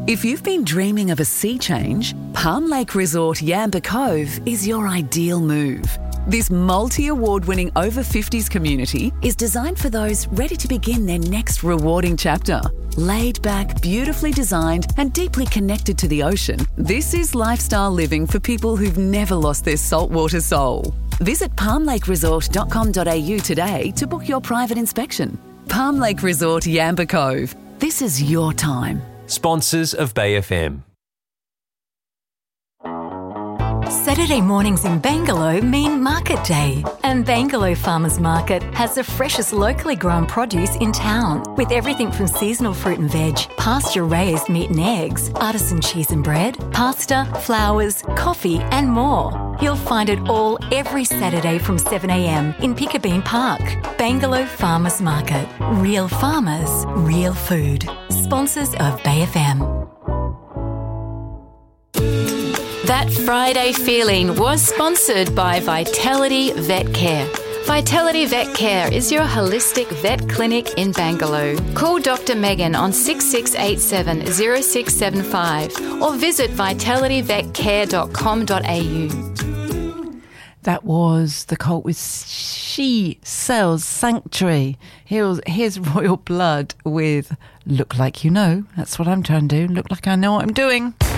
If you've been dreaming of a sea change, Palm Lake Resort Yamba Cove is your ideal move. This multi-award-winning over-50s community is designed for those ready to begin their next rewarding chapter. Laid back, beautifully designed and deeply connected to the ocean, this is lifestyle living for people who've never lost their saltwater soul. Visit palmlakeresort.com.au today to book your private inspection. Palm Lake Resort Yamba Cove. This is your time. Sponsors of Bay FM. Saturday mornings in Bangalow mean Market Day, and Bangalow Farmers Market has the freshest locally grown produce in town, with everything from seasonal fruit and veg, pasture-raised meat and eggs, artisan cheese and bread, pasta, flowers, coffee and more. You'll find it all every Saturday from 7 a.m. in Piccabeen Park. Bangalow Farmers Market. Real farmers, real food. Sponsors of Bay FM. That Friday feeling was sponsored by Vitality Vet Care. Vitality Vet Care is your holistic vet clinic in Bangalow. Call Dr. Megan on 6687 0675 or visit vitalityvetcare.com.au. That was The Cult with She Sells Sanctuary. Here's Royal Blood with Look Like You Know. That's what I'm trying to do. Look like I know what I'm doing.